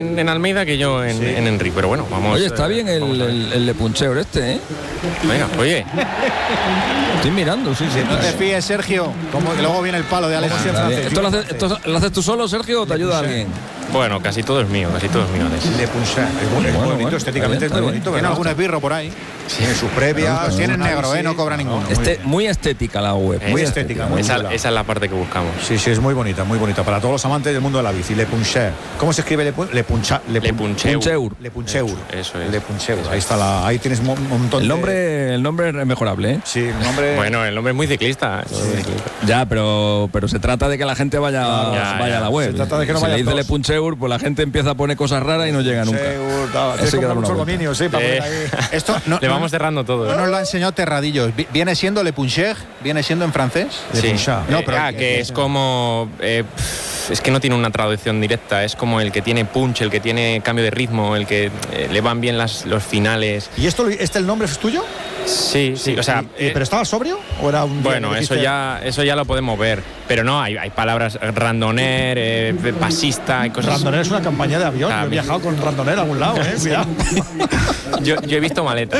en Almeida que yo en Henry, pero bueno, vamos. Oye, está bien el Le Puncheur este, ¿eh? Venga, oye. Estoy mirando, sí. No te fíes, Sergio, como que luego viene el palo de Alex. ¿Esto lo haces tú solo, Sergio, o te ayuda alguien? Bueno, casi todo es mío, Alex. Le Puncheur, es muy bonito, estéticamente es muy bonito. Tiene algún esbirro por ahí. Tiene sus previas, tiene negro, no cobra ninguno. Muy estética la web. Muy estética, muy esa es la parte que buscamos. Sí, es muy bonita, muy bonita. Para todos los amantes del mundo de la bici. Le Puncheur. ¿Cómo se escribe Le Puncheur? Le Puncheur. Le Puncheur. Eso es. Le Puncheur. Ahí está ahí tienes un montón el nombre es mejorable, ¿eh? Sí, el nombre. Bueno, el nombre es muy ciclista. Ya, pero se trata de que la gente vaya a la web. Se trata de que no vaya. Si le dice Le Puncheur, pues la gente empieza a poner cosas raras y no llega nunca. Es como muchos dominios, sí, para poner ahí. Esto le vamos cerrando todo. No nos lo ha enseñado Terradillos. ¿Viene siendo Le Puncheur? ¿Viene siendo en francés? Sí. No, pero que es como es que no tiene una traducción directa, es como el que tiene punch, el que tiene cambio de ritmo, el que le van bien los finales. ¿Y el nombre es tuyo? Sí, o sea, ¿pero estaba sobrio o era un bueno, eso ya lo podemos ver, pero no, hay palabras randoner, pasista y cosas. Randoner es una campaña de avión. Yo he viajado con randoner a algún lado, cuidado. yo he visto maletas.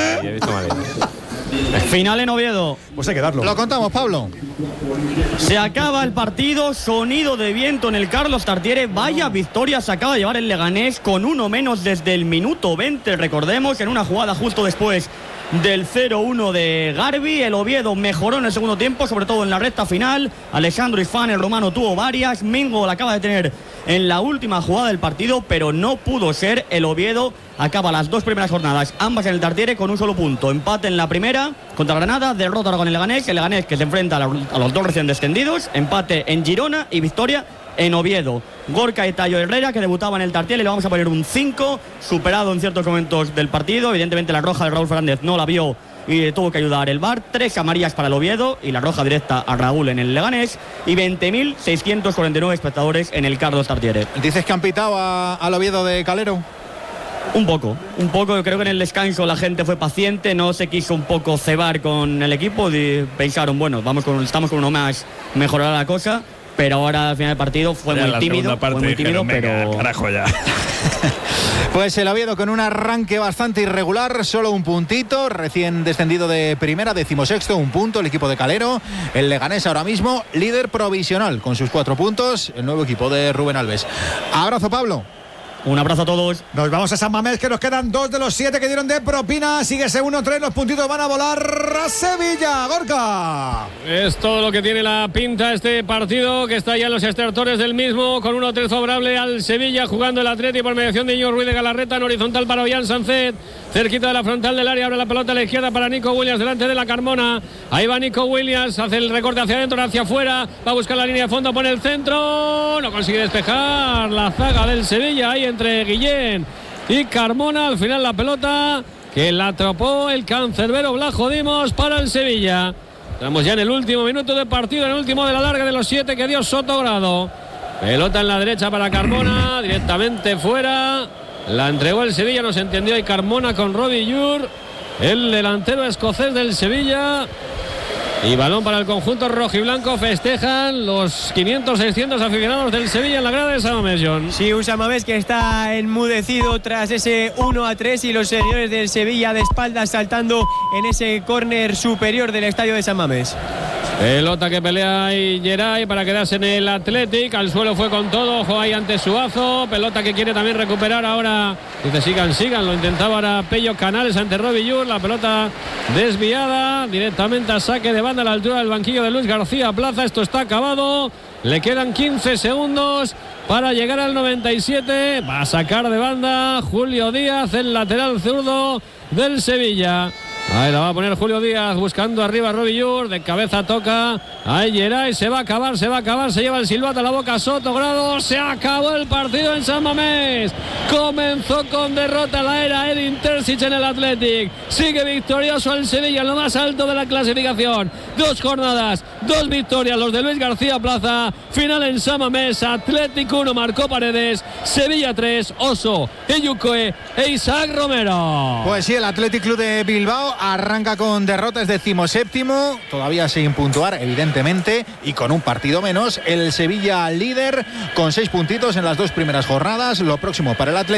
Final en Oviedo. Pues hay que darlo. Lo contamos, Pablo. Se acaba el partido, sonido de viento en el Carlos Tartiere. Vaya victoria se acaba de llevar el Leganés con uno menos desde el minuto 20. Recordemos, en una jugada justo después del 0-1 de Garbi. El Oviedo mejoró en el segundo tiempo, sobre todo en la recta final. Alessandro Ifán, el romano, tuvo varias. Mingo la acaba de tener en la última jugada del partido, pero no pudo ser. El Oviedo acaba las dos primeras jornadas, ambas en el Tartiere, con un solo punto. Empate en la primera contra Granada, derrota ahora con el Leganés que se enfrenta a los dos recién descendidos. Empate en Girona y victoria en Oviedo. Gorka y Tayo Herrera, que debutaba en el Tartiere, le vamos a poner un 5, superado en ciertos momentos del partido. Evidentemente la roja de Raúl Fernández no la vio y tuvo que ayudar el VAR. 3 amarillas para el Oviedo y la roja directa a Raúl en el Leganés, y 20.649 espectadores en el Carlos Tartiere. ¿Dices que han pitado al Oviedo de Calero? Un poco, yo creo que en el descanso la gente fue paciente, no se quiso un poco cebar con el equipo y pensaron, bueno, estamos con uno más, mejorará la cosa. Pero ahora al final del partido fue muy tímido, pero carajo ya. Pues el Oviedo con un arranque bastante irregular, solo un puntito, recién descendido de primera, 16º, un punto el equipo de Calero. El Leganés ahora mismo líder provisional con sus 4 puntos, el nuevo equipo de Rubén Alves. Abrazo, Pablo. Un abrazo a todos. Nos vamos a San Mamés, que nos quedan 2 de los 7 que dieron de propina. Sigue ese 1-3, los puntitos van a volar a Sevilla. Gorka. Es todo lo que tiene la pinta este partido, que está ya en los estertores del mismo, con 1-3 favorable al Sevilla, jugando el Atleti por mediación de Íñigo Ruiz de Galarreta, en horizontal para Ollán Sancet, cerquita de la frontal del área, abre la pelota a la izquierda para Nico Williams, delante de la Carmona. Ahí va Nico Williams, hace el recorte hacia adentro, hacia afuera, va a buscar la línea de fondo, pone el centro, no consigue despejar la zaga del Sevilla, ahí entre Guillén y Carmona. Al final la pelota que la atrapó el cancerbero Blajo Dimos para el Sevilla. Estamos ya en el último minuto de partido, en el último de la larga de los 7 que dio Sotogrado. Pelota en la derecha para Carmona, directamente fuera. La entregó el Sevilla, no se entendió ahí Carmona con Robbie Yur, el delantero escocés del Sevilla. Y balón para el conjunto rojiblanco. Festejan los 500-600 aficionados del Sevilla en la grada de San Mamés, John. Sí, un San Mamés que está enmudecido tras ese 1-3 y los señores del Sevilla de espaldas saltando en ese córner superior del estadio de San Mamés. Pelota que pelea ahí Geray para quedarse en el Athletic. Al suelo fue con todo. Ojo ahí ante Suazo. Pelota que quiere también recuperar ahora. Dice sigan. Lo intentaba ahora Pello Canales ante Robbie Yur. La pelota desviada. Directamente a saque de banda a la altura del banquillo de Luis García Plaza. Esto está acabado. Le quedan 15 segundos para llegar al 97. Va a sacar de banda Julio Díaz, el lateral zurdo del Sevilla. Ahí la va a poner Julio Díaz, buscando arriba a Robbie Yur, de cabeza toca, ahí Geray, se va a acabar, se lleva el silbato a la boca Sotogrado, se acabó el partido en San Mamés, comenzó con derrota la era Edin Terzic en el Athletic, sigue victorioso el Sevilla en lo más alto de la clasificación, 2 jornadas, 2 victorias, los de Luis García Plaza, final en San Mamés, Athletic 1, marcó Paredes, Sevilla 3, Oso, Eyucoe e Isaac Romero. Pues sí, el Athletic Club de Bilbao arranca con derrotas, 17º, todavía sin puntuar, evidentemente, y con un partido menos. El Sevilla líder con 6 puntitos en las 2 primeras jornadas. Lo próximo para el Athletic.